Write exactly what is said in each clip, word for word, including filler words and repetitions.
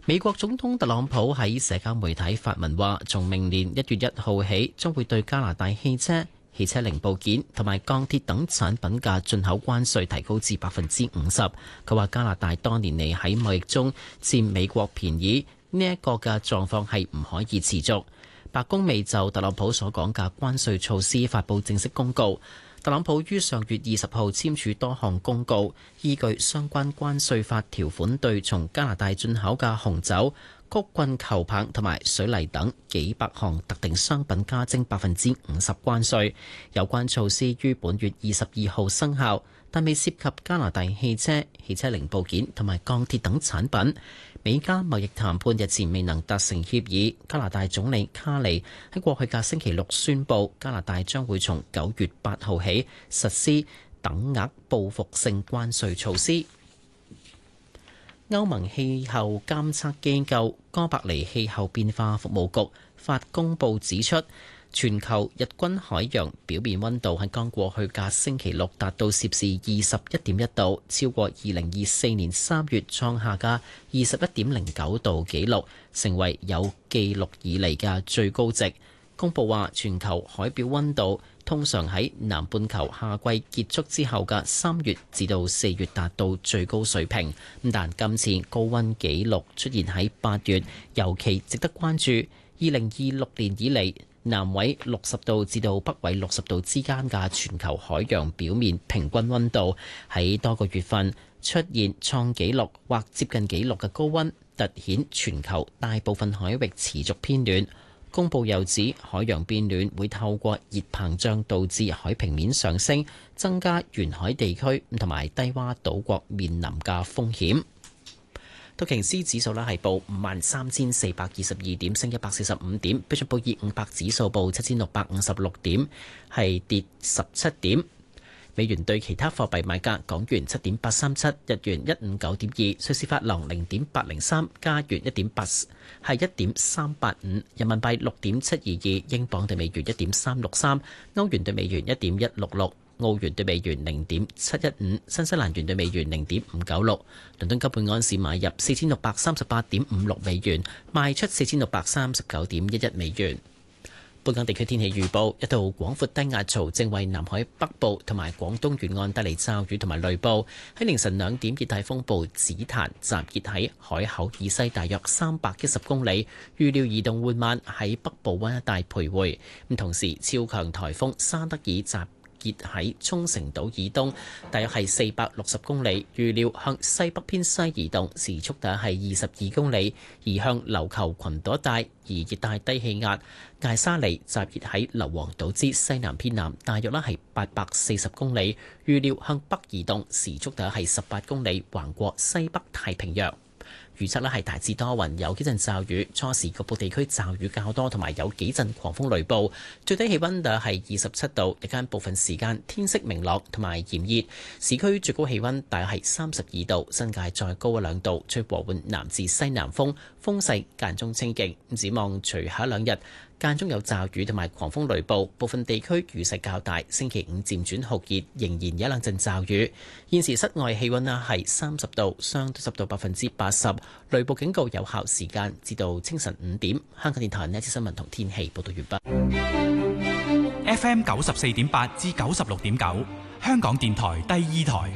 美國總統特朗普喺社交媒體發文話，從明年一月一號起，將會對加拿大汽車、汽車零部件同埋鋼鐵等產品嘅進口關稅提高至百分之五十。佢話加拿大多年嚟喺貿易中佔美國便宜，呢一個嘅狀況係唔可以持續。白宮未就特朗普所講嘅關稅措施發布正式公告。特朗普於上月二十號簽署多項公告，依據相關關稅法條款，對從加拿大進口嘅紅酒、曲棍球棒同埋水泥等幾百項特定商品加徵百分之五十關稅。有關措施於本月二十二號生效，但未涉及加拿大汽車、汽車零部件同埋鋼鐵等產品。美加貿易談判日前未能達成協議，加拿大總理卡尼喺過去嘅星期六宣布，加拿大將會從九月八號起實施等額報復性關稅措施。歐盟氣候監測機構哥白尼氣候變化服務局發公報指出，全球日均海洋表面溫度喺剛過去嘅星期六達到攝氏二十一點一度，超過二零二四年三月創下嘅二十一點零九度紀錄，成為有記錄以嚟嘅最高值。公佈話，全球海表溫度通常喺南半球夏季結束之後嘅三月至到四月達到最高水平，但今次高溫紀錄出現喺八月，尤其值得關注。二零二六年以嚟，南緯六十度至到北緯六十度之間嘅全球海洋表面平均溫度喺多個月份出現創紀錄或接近紀錄嘅高溫，凸顯全球大部分海域持續偏暖。公佈又指，海洋變暖會透過熱膨脹導致海平面上升，增加沿海地區同埋低洼島國面臨嘅風險。道瓊斯指數咧係報五萬三千四百二十二點，升一百四十五點；標準普爾五百指數報七千六百五十六點，係跌十七點。美元對其他貨幣買價：港元七點八三七，日元一五九點二，瑞士法郎零點八零三，加元一點八係一點三八五，人民幣六點七二二，英鎊對美元一點三六三，歐元對美元一點一六六。澳元對美元零點七一五，新西蘭元對美元零點五九六。倫敦金本安士買入四千六百三十八點五六美元，賣出四千六百三十九點一一美元。本港地區天氣預報：一道廣闊低壓槽正為南海北部同埋廣東沿岸帶嚟驟雨同埋雷暴。喺凌晨兩點，熱帶風暴紫檀集結喺海口以西大約三百一十公里，預料移動緩慢喺北部灣一帶徘徊。咁同時，超強颱風沙德爾集結喺沖繩島以東，大約係四百六十公里，預料向西北偏西移動，時速大約係二十二公里，移向琉球群島一帶。而熱帶低氣壓艾沙尼集結喺硫磺島之西南偏南，大約咧係八百四十公里，預料向北移動，時速大約係十八公里，橫過西北太平洋。預測咧係大致多雲，有幾陣驟雨，初時局部地區驟雨較多，同埋有幾陣狂風雷暴。最低氣溫大約係二十七度，日間部分時間天色明朗同埋炎熱。市區最高氣溫大約係三十二度，新界再高一兩度，吹和緩南至西南風，風勢間中清勁。展望隨後兩日間中有驟雨同埋狂風雷暴，部分地區雨勢較大。星期五漸轉酷熱，仍然有一兩陣驟雨。現時室外氣溫咧係三十度，相對濕度百分之八十。雷暴警告有效時間至到清晨五點。香港電台呢一節新聞同天氣報道完畢。 F M 九十四點八至九十六點九，香港電台第二台。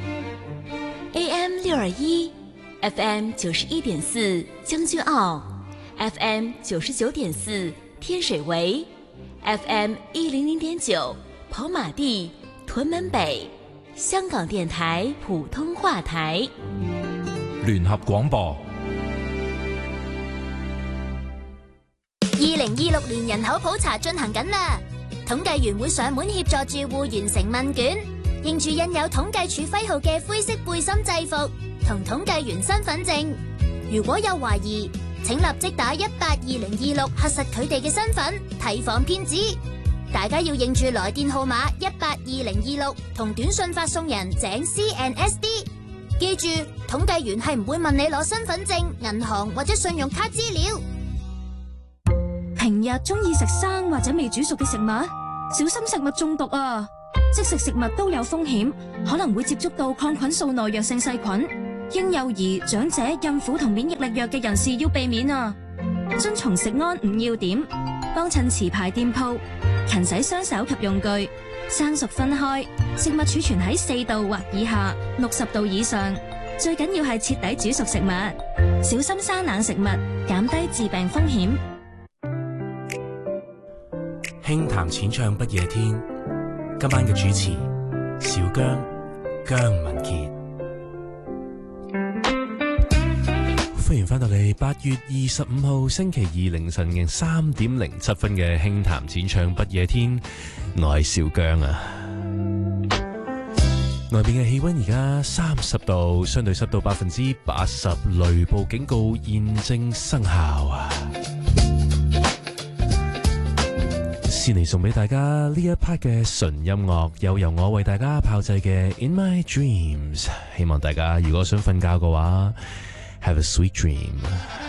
A M 六二一，F M 九十一點四將軍澳 ，F M 九十九點四天水圍 ，F M 一零零點九跑馬地屯門北，香港電台普通話台。 聯合廣播。 二零二六年人口普查進行緊啦，統計員會上門協助住戶完成問卷，認住印有統計處徽號嘅灰色背心制服同統計員身份證。如果有懷疑，請立即打一八二零二六核實佢哋嘅身份，提防騙子。大家要認住來電號碼一八二零二六同短信發送人井 C N S D。記住，統計員係唔會問你攞身份證、銀行或者信用卡資料。 平日中意食生或者未煮熟嘅食物，小心食物中毒啊！即食食物都有風險，可能會接觸到抗菌素耐藥性細菌。 嬰幼兒、長者、孕婦同免疫力弱嘅人士要避免啊！遵從食安五要點，幫襯持牌店鋪，勤洗雙手及用具，生熟分開，食物儲存喺四度或以下，六十度以上。最緊要係徹底煮熟食物，小心生冷食物，減低致病風險。 輕談淺唱不夜天，今晚嘅主持小姜姜文傑。歡迎翻到嚟八月二十五號星期二凌晨嘅三點零七分嘅輕談淺唱不夜天，我係小姜啊。外邊嘅氣溫而家三十度，相對濕度百分之八十，雷暴警告現正生效啊！先嚟送俾大家呢一 part 嘅純音樂，有由我為大家炮製嘅 In My Dreams， 希望大家如果想瞓覺嘅話 Have a sweet dream。